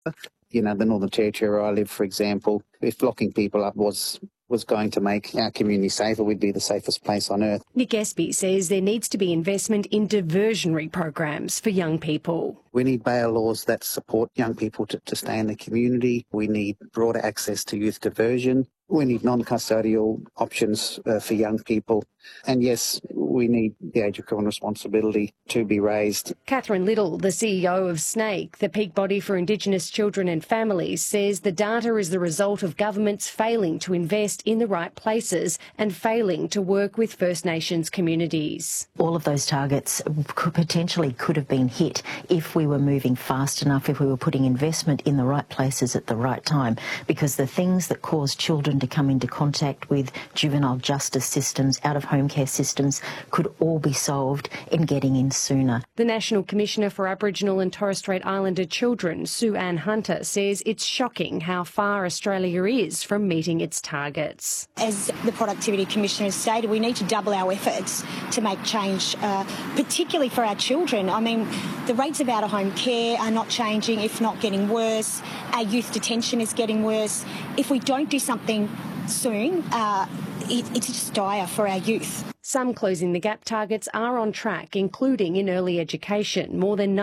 You know, the Northern Territory where I live, for example, if locking people up was going to make our community safer, we'd be the safest place on earth. Nick Espy says there needs to be investment in diversionary programs for young people. We need bail laws that support young people to stay in the community. We need broader access to youth diversion. We need non-custodial options for young people. And yes, we need the age of criminal responsibility to be raised. Catherine Little, the CEO of SNAKE, the peak body for Indigenous children and families, says the data is the result of governments failing to invest in the right places and failing to work with First Nations communities. All of those targets could have been hit if we were moving fast enough, if we were putting investment in the right places at the right time, because the things that cause children to come into contact with juvenile justice systems, out-of-home care systems, could all be solved in getting in sooner. The National Commissioner for Aboriginal and Torres Strait Islander Children, Sue Ann Hunter, says it's shocking how far Australia is from meeting its targets. As the Productivity Commissioner has stated, we need to double our efforts to make change, particularly for our children. I mean, the rates of out-of-home care are not changing, if not getting worse. Our youth detention is getting worse. If we don't do something soon, it's just dire for our youth. Some Closing the Gap targets are on track, including in early education. More than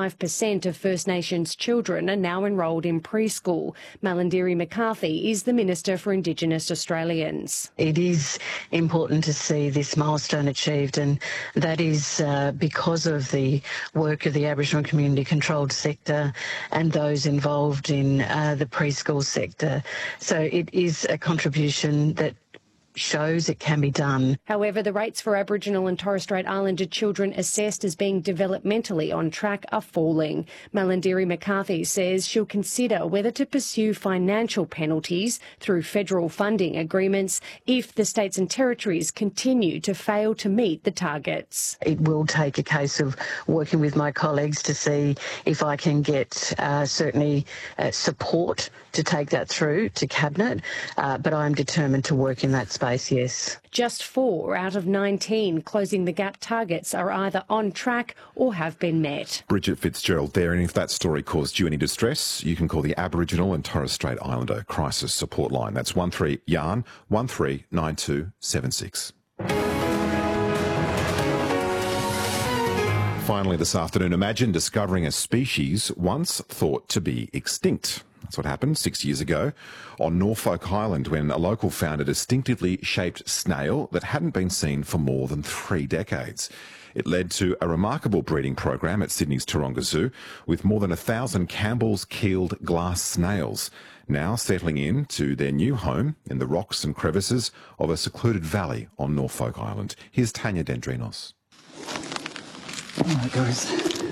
95% of First Nations children are now enrolled in preschool. Malarndirri McCarthy is the Minister for Indigenous Australians. It is important to see this milestone achieved, and that is because of the work of the Aboriginal Community Controlled Sector and those involved in the preschool sector. So it is a contribution that shows it can be done. However, the rates for Aboriginal and Torres Strait Islander children assessed as being developmentally on track are falling. Malarndirri McCarthy says she'll consider whether to pursue financial penalties through federal funding agreements if the states and territories continue to fail to meet the targets. It will take a case of working with my colleagues to see if I can get certainly support to take that through to Cabinet, but I'm determined to work in that space, yes. Just 4 out of 19 Closing the Gap targets are either on track or have been met. Bridget Fitzgerald there, and if that story caused you any distress, you can call the Aboriginal and Torres Strait Islander Crisis Support Line. That's 13-YARN 139276. Finally this afternoon, imagine discovering a species once thought to be extinct. That's what happened 6 years ago on Norfolk Island when a local found a distinctively shaped snail that hadn't been seen for more than 3 decades. It led to a remarkable breeding program at Sydney's Taronga Zoo with more than 1,000 Campbell's keeled glass snails now settling into their new home in the rocks and crevices of a secluded valley on Norfolk Island. Here's Tanya Dendrinos. Oh my gosh,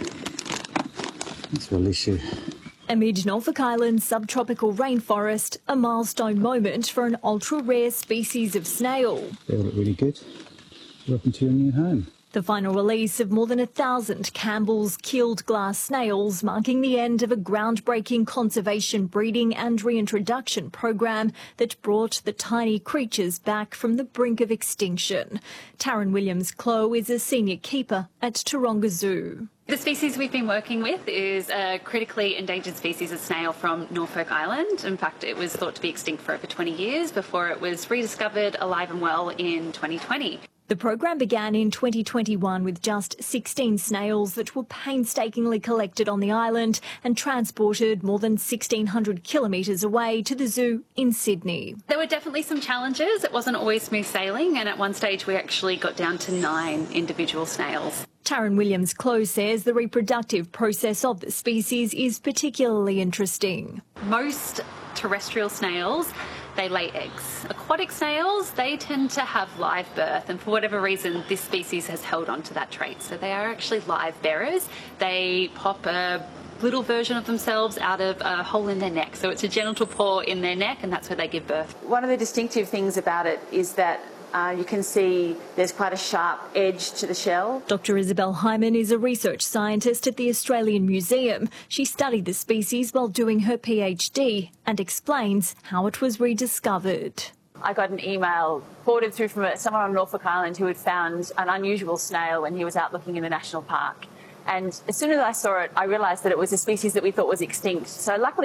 it's real issue. Amid Norfolk Island's subtropical rainforest, a milestone moment for an ultra-rare species of snail. They look really good. Welcome to your new home. The final release of more than 1,000 Campbell's keeled glass snails, marking the end of a groundbreaking conservation breeding and reintroduction program that brought the tiny creatures back from the brink of extinction. Taryn Williams-Clough is a senior keeper at Taronga Zoo. The species we've been working with is a critically endangered species of snail from Norfolk Island. In fact, it was thought to be extinct for over 20 years before it was rediscovered alive and well in 2020. The program began in 2021 with just 16 snails that were painstakingly collected on the island and transported more than 1,600 kilometres away to the zoo in Sydney. There were definitely some challenges. It wasn't always smooth sailing, and at one stage we actually got down to 9 individual snails. Taryn Williams-Clough says the reproductive process of the species is particularly interesting. Most terrestrial snails, they lay eggs. Aquatic snails, they tend to have live birth, and for whatever reason, this species has held on to that trait. So they are actually live bearers. They pop a little version of themselves out of a hole in their neck. So it's a genital pore in their neck, and that's where they give birth. One of the distinctive things about it is that you can see there's quite a sharp edge to the shell. Dr. Isabel Hyman is a research scientist at the Australian Museum. She studied the species while doing her PhD and explains how it was rediscovered. I got an email forwarded through from someone on Norfolk Island who had found an unusual snail when he was out looking in the national park. And as soon as I saw it, I realised that it was a species that we thought was extinct. So luckily